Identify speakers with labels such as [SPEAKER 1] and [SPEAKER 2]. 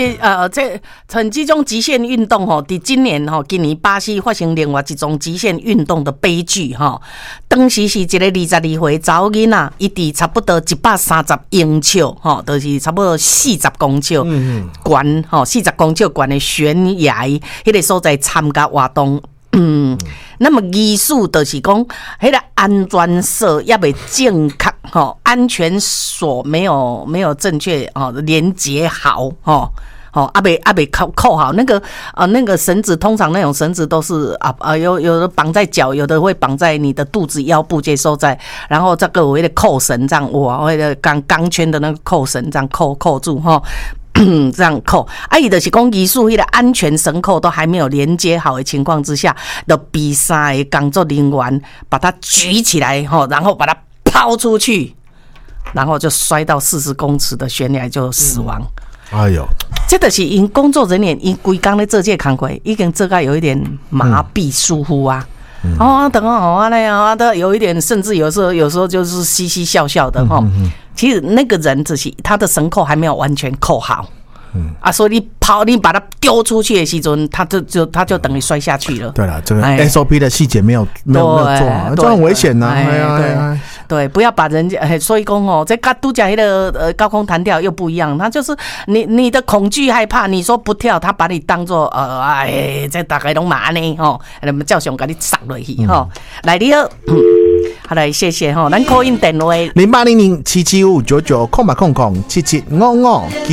[SPEAKER 1] 这种极限运动吼，伫今年巴西发生另外一种极限运动的悲剧吼。当时是一个22岁查某囡仔，伊伫差不多130英尺吼，就是差不多40公尺悬吼，40公尺悬的悬崖，迄个所在参加活动。那么医师就是讲，迄个安全锁也未正确吼，安全锁没有正确连接好吼。阿北扣好那个绳子，通常那种绳子都是有的绑在脚，有的会绑在你的肚子腰部接收在，然后这个我的扣绳这样，哇，为了钢圈的那个扣绳这样扣住哈。这样扣，伊就是讲医术迄个安全绳扣都还没有连接好的情况之下，的比赛的工作人员把它举起来然后把它抛出去，然后就摔到40公尺的悬崖就死亡。
[SPEAKER 2] 哎呦，
[SPEAKER 1] 这就是因工作人员因规工咧做这工作，已经做到有一点麻痹疏忽啊。等都有一点，甚至有时候就是嘻嘻笑笑的哈。其实那个人只是他的绳扣还没有完全扣好，所以你把它丢出去的时候，他就等于摔下去了。
[SPEAKER 2] 对了，这个 SOP 的细节没有做好，这很危险呐。
[SPEAKER 1] 对，不要把人家，所以讲这跟都讲那个高空弹跳又不一样，他就是你的恐惧害怕，你说不跳，他把你当作这大概拢嘛呢那么照常给你杀落去来你好来谢谢咱call in电话
[SPEAKER 2] 080077599908007755